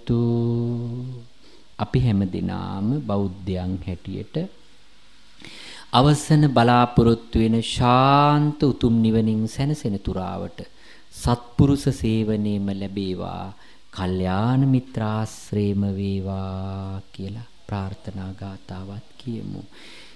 කරගනිත්තු. අපි හැමදිනාම බෞද්ධයන් හැටියට අවසන බලාපොරොත්තු වෙන ශාන්ත උතුම් නිවනින් සැනසෙන තුරාවට සත්පුරුෂ සේවනයේම ලැබේවා, කල්යාණ මිත්‍රාශ්‍රේම වේවා කියලා ප්‍රාර්ථනා ගාතාවත් කියමු.